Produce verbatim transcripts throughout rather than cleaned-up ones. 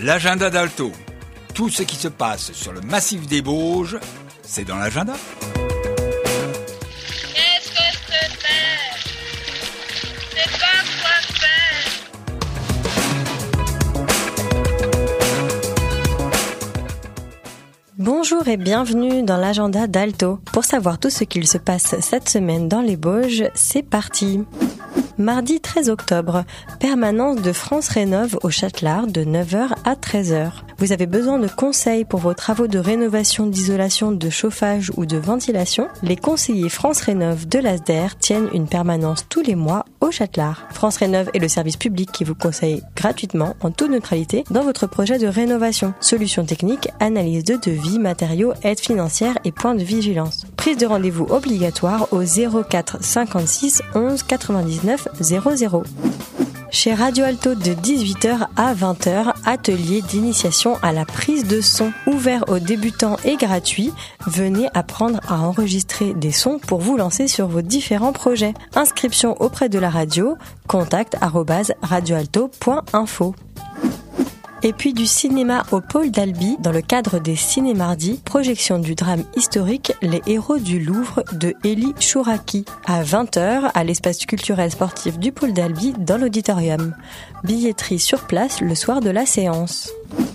L'agenda d'Alto. Tout ce qui se passe sur le massif des Bauges, c'est dans l'agenda. Qu'est-ce que je peux faire? Je sais pas quoi faire. Bonjour et bienvenue dans l'agenda d'Alto. Pour savoir tout ce qu'il se passe cette semaine dans les Bauges, c'est parti. Mardi treize octobre, permanence de France Rénov au Châtelard de neuf heures à treize heures. Vous avez besoin de conseils pour vos travaux de rénovation, d'isolation, de chauffage ou de ventilation? Les conseillers France Rénov de l'A S D E R tiennent une permanence tous les mois au Châtelard. France Rénov est le service public qui vous conseille gratuitement, en toute neutralité, dans votre projet de rénovation. Solutions techniques, analyse de devis, matériaux, aide financière et points de vigilance. Prise de rendez-vous obligatoire au zéro quatre cinquante-six onze quatre-vingt-dix-neuf zéro zéro. Chez Radio Alto de dix-huit heures à vingt heures, atelier d'initiation à la prise de son. Ouvert aux débutants et gratuit, venez apprendre à enregistrer des sons pour vous lancer sur vos différents projets. Inscription auprès de la radio, contact arobase radioalto point info. Et puis du cinéma au pôle d'Albi, dans le cadre des Ciné-Mardis, projection du drame historique Les Héros du Louvre de Élie Chouraki, à vingt heures à l'espace culturel sportif du pôle d'Albi dans l'auditorium. Billetterie sur place le soir de la séance.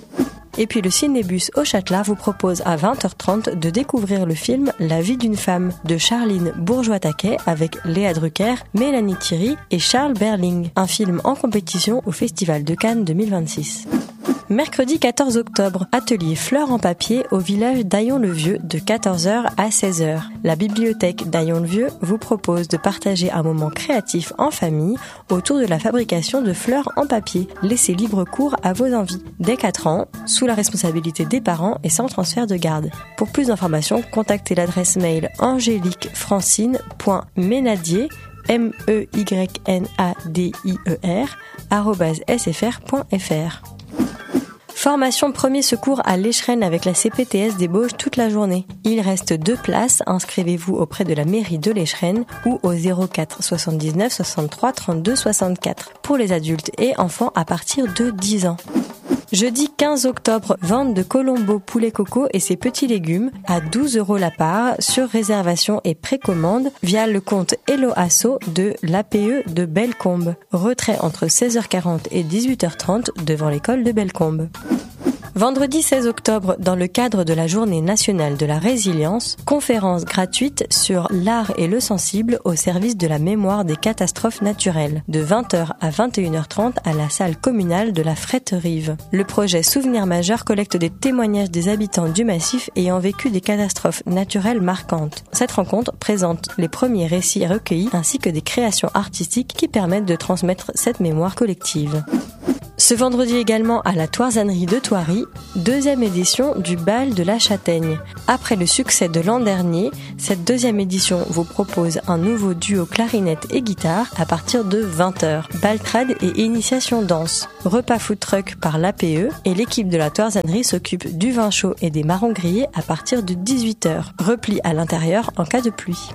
Et puis le Cinébus au Châtelard vous propose à vingt heures trente de découvrir le film La vie d'une femme de Charline Bourgeois-Taquet avec Léa Drucker, Mélanie Thierry et Charles Berling. Un film en compétition au Festival de Cannes deux mille vingt-six. Mercredi quatorze octobre, atelier fleurs en papier au village d'Aillon-le-Vieux de quatorze heures à seize heures. La bibliothèque d'Aillon-le-Vieux vous propose de partager un moment créatif en famille autour de la fabrication de fleurs en papier. Laissez libre cours à vos envies. Dès quatre ans, sous la responsabilité des parents et sans transfert de garde. Pour plus d'informations, contactez l'adresse mail angélique francine point ménadier m e y n a d i e r arobase s f r point f r. Formation premier secours à l'Écheren avec la C P T S des Bauges toute la journée. Il reste deux places, inscrivez-vous auprès de la mairie de l'Écheren ou au zéro quatre soixante-dix-neuf soixante-trois trente-deux soixante-quatre pour les adultes et enfants à partir de dix ans. Jeudi quinze octobre, vente de Colombo poulet coco et ses petits légumes à douze euros la part sur réservation et précommande via le compte Hello Asso de l'A P E de Bellecombe. Retrait entre seize heures quarante et dix-huit heures trente devant l'école de Bellecombe. Vendredi seize octobre, dans le cadre de la Journée nationale de la résilience, conférence gratuite sur l'art et le sensible au service de la mémoire des catastrophes naturelles, de vingt heures à vingt et une heures trente à la salle communale de la Frette-Rive. Le projet Souvenirs majeurs collecte des témoignages des habitants du massif ayant vécu des catastrophes naturelles marquantes. Cette rencontre présente les premiers récits recueillis ainsi que des créations artistiques qui permettent de transmettre cette mémoire collective. Ce vendredi également à la Toisannerie de Thoiry, deuxième édition du bal de la Châtaigne. Après le succès de l'an dernier, cette deuxième édition vous propose un nouveau duo clarinette et guitare à partir de vingt heures. Baltrade et initiation danse. Repas food truck par l'A P E et l'équipe de la Toisannerie s'occupe du vin chaud et des marrons grillés à partir de dix-huit heures. Repli à l'intérieur en cas de pluie.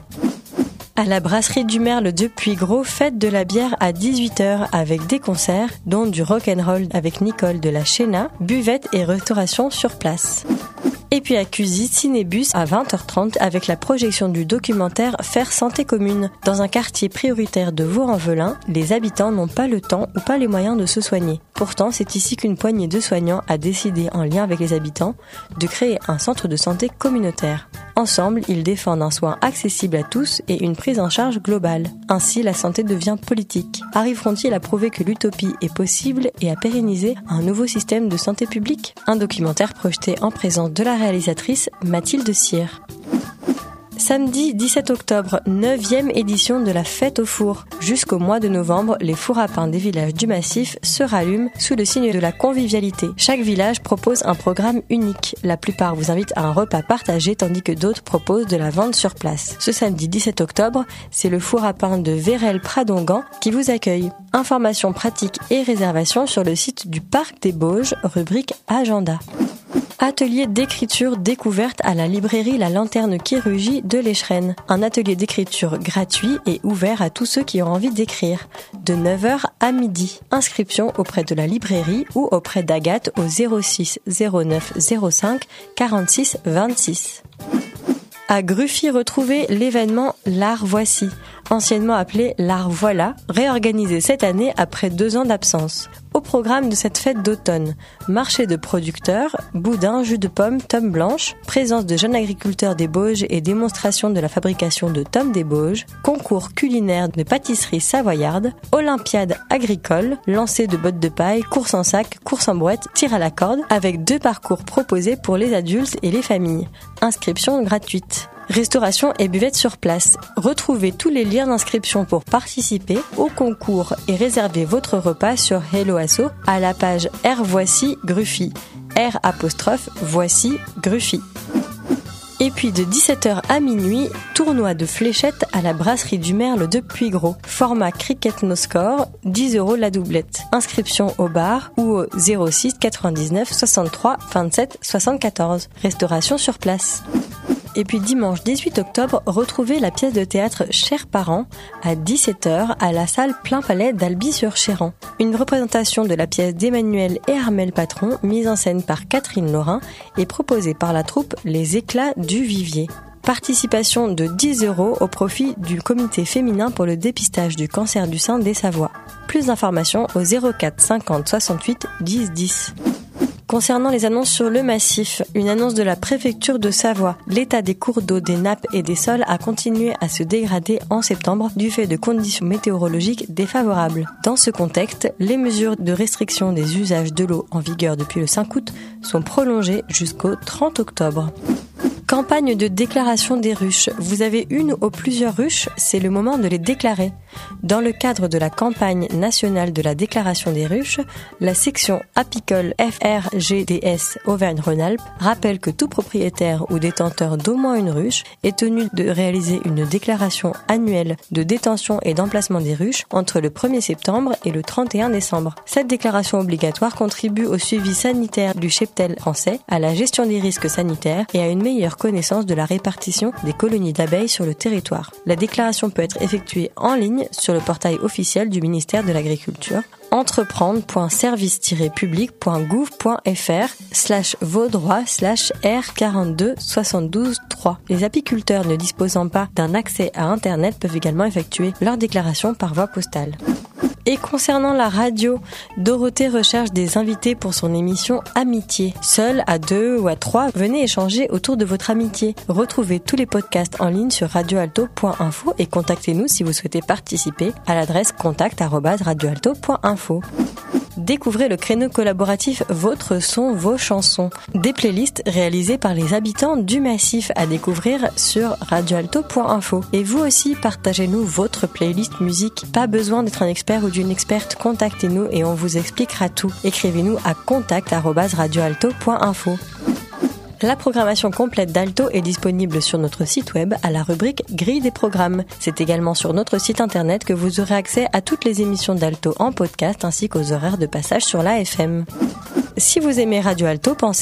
À la brasserie du Merle de Puygros, fête de la bière à dix-huit heures avec des concerts, dont du rock'n'roll avec Nicole de la Chéna, buvette et restauration sur place. Et puis à Cusy, Cinébus à vingt heures trente avec la projection du documentaire Faire santé commune. Dans un quartier prioritaire de Vaux-en-Velin, les habitants n'ont pas le temps ou pas les moyens de se soigner. Pourtant, c'est ici qu'une poignée de soignants a décidé, en lien avec les habitants, de créer un centre de santé communautaire. Ensemble, ils défendent un soin accessible à tous et une prise en charge globale. Ainsi, la santé devient politique. Arriveront-ils à prouver que l'utopie est possible et à pérenniser un nouveau système de santé publique? Un documentaire projeté en présence de la réalisatrice Mathilde Cyr. Samedi dix-sept octobre, neuvième édition de la fête au four. Jusqu'au mois de novembre, les fours à pain des villages du massif se rallument sous le signe de la convivialité. Chaque village propose un programme unique. La plupart vous invitent à un repas partagé tandis que d'autres proposent de la vente sur place. Ce samedi dix-sept octobre, c'est le four à pain de Vérel-Pradongan qui vous accueille. Informations pratiques et réservations sur le site du Parc des Bauges, rubrique Agenda. Atelier d'écriture découverte à la librairie La Lanterne Chirurgie de l'Échrennes. Un atelier d'écriture gratuit et ouvert à tous ceux qui ont envie d'écrire, de neuf heures à midi. Inscription auprès de la librairie ou auprès d'Agathe au zéro six zéro neuf zéro cinq quarante-six vingt-six. À Gruffy, retrouvez l'événement L'Art Voici, anciennement appelé L'Art Voilà, réorganisé cette année après deux ans d'absence. Au programme de cette fête d'automne, marché de producteurs, boudin, jus de pomme, tomme blanche, présence de jeunes agriculteurs des Bauges et démonstration de la fabrication de tomes des Bauges, concours culinaire de pâtisserie savoyarde, olympiade agricole, lancer de bottes de paille, course en sac, course en brouette, tir à la corde, avec deux parcours proposés pour les adultes et les familles. Inscription gratuite. Restauration et buvette sur place. Retrouvez tous les liens d'inscription pour participer au concours et réservez votre repas sur Hello Asso à la page R Voici Gruffy. R apostrophe Voici Gruffy. Et puis de dix-sept heures à minuit, tournoi de fléchettes à la brasserie du Merle de Puygros. Format cricket no score, dix euros la doublette. Inscription au bar ou au zéro six quatre-vingt-dix-neuf soixante-trois vingt-sept soixante-quatorze. Restauration sur place. Et puis dimanche dix-huit octobre, retrouvez la pièce de théâtre Chers parents à dix-sept heures à la salle Plein Palais d'Alby-sur-Chéran. Une représentation de la pièce d'Emmanuel et Armel Patron, mise en scène par Catherine Laurin et proposée par la troupe Les Éclats du Vivier. Participation de dix euros au profit du comité féminin pour le dépistage du cancer du sein des Savoies. Plus d'informations au zéro quatre cinquante soixante-huit dix dix. Concernant les annonces sur le massif, une annonce de la préfecture de Savoie. L'état des cours d'eau, des nappes et des sols a continué à se dégrader en septembre du fait de conditions météorologiques défavorables. Dans ce contexte, les mesures de restriction des usages de l'eau en vigueur depuis le cinq août sont prolongées jusqu'au trente octobre. Campagne de déclaration des ruches. Vous avez une ou plusieurs ruches, c'est le moment de les déclarer. Dans le cadre de la campagne nationale de la déclaration des ruches, la section apicole F R G D S Auvergne-Rhône-Alpes rappelle que tout propriétaire ou détenteur d'au moins une ruche est tenu de réaliser une déclaration annuelle de détention et d'emplacement des ruches entre le premier septembre et le trente et un décembre. Cette déclaration obligatoire contribue au suivi sanitaire du cheptel français, à la gestion des risques sanitaires et à une meilleure connaissance de la répartition des colonies d'abeilles sur le territoire. La déclaration peut être effectuée en ligne sur le portail officiel du ministère de l'Agriculture entreprendre point service tiret public point gouv point f r slash vos droits slash R quarante-deux soixante-douze trois. Les apiculteurs ne disposant pas d'un accès à Internet peuvent également effectuer leur déclaration par voie postale. Et concernant la radio, Dorothée recherche des invités pour son émission Amitié. Seul, à deux ou à trois, venez échanger autour de votre amitié. Retrouvez tous les podcasts en ligne sur radio alto point info et contactez-nous si vous souhaitez participer à l'adresse contact arobase radio alto point info. Découvrez le créneau collaboratif Votre son, vos chansons. Des playlists réalisées par les habitants du massif à découvrir sur radio alto point info. Et vous aussi, partagez-nous votre playlist musique. Pas besoin d'être un expert ou d'une experte, contactez-nous et on vous expliquera tout. Écrivez-nous à contact arobase radio alto point info. La programmation complète d'Alto est disponible sur notre site web à la rubrique Grille des programmes. C'est également sur notre site internet que vous aurez accès à toutes les émissions d'Alto en podcast ainsi qu'aux horaires de passage sur l'A F M. Si vous aimez Radio Alto, pensez